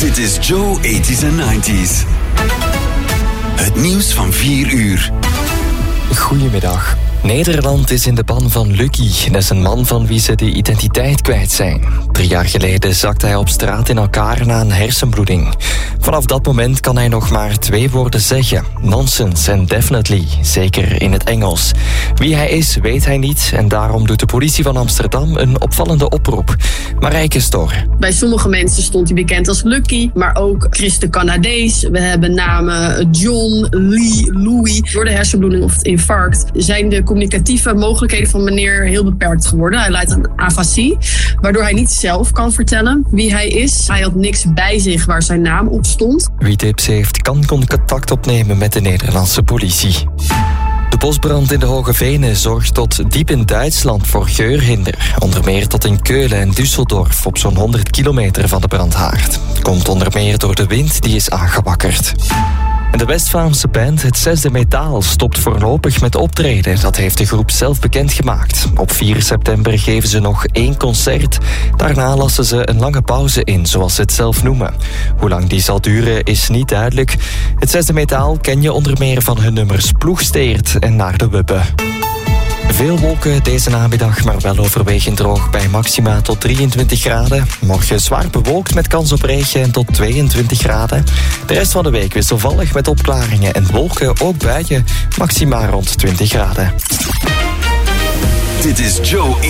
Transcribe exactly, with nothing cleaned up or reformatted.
Dit is Joe eighties en nineties. Het nieuws van vier uur. Goedemiddag. Nederland is in de ban van Lucky. Dat is een man van wie ze de identiteit kwijt zijn. Drie jaar geleden zakte hij op straat in elkaar na een hersenbloeding. Vanaf dat moment kan hij nog maar twee woorden zeggen. Nonsense en definitely, zeker in het Engels. Wie hij is, weet hij niet en daarom doet de politie van Amsterdam een opvallende oproep. Marijke Stor. Bij sommige mensen stond hij bekend als Lucky, maar ook Chris de Canadees. We hebben namen John, Lee, Louis. Door de hersenbloeding of het infarct zijn de communicatieve mogelijkheden van meneer heel beperkt geworden. Hij lijdt aan afasie, waardoor hij niet zelf kan vertellen wie hij is. Hij had niks bij zich waar zijn naam op stond. Wie tips heeft, kan contact opnemen met de Nederlandse politie. De bosbrand in de Hoge Venen zorgt tot diep in Duitsland voor geurhinder. Onder meer tot in Keulen en Düsseldorf op zo'n honderd kilometer van de brandhaard. Komt onder meer door de wind die is aangewakkerd. En de West-Vlaamse band Het Zesde Metaal stopt voorlopig met optreden. Dat heeft de groep zelf bekendgemaakt. Op vier september geven ze nog één concert. Daarna lassen ze een lange pauze in, zoals ze het zelf noemen. Hoe lang die zal duren is niet duidelijk. Het Zesde Metaal ken je onder meer van hun nummers Ploegsteert en Naar de Wubbe. Veel wolken deze namiddag, maar wel overwegend droog bij maxima tot drieëntwintig graden. Morgen zwaar bewolkt met kans op regen en tot tweeëntwintig graden. De rest van de week wisselvallig met opklaringen en wolken, ook buien, maxima rond twintig graden. Dit is Joe